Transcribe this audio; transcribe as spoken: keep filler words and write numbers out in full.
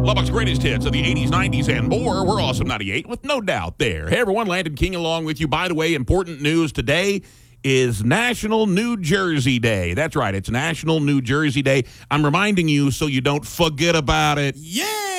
Lubbock's greatest hits of the eighties, nineties, and more. We're Awesome ninety-eight with no doubt there. Hey, everyone, Landon King along with you. By the way, important news today is National New Jersey Day. That's right, it's National New Jersey Day. I'm reminding you so you don't forget about it. Yeah!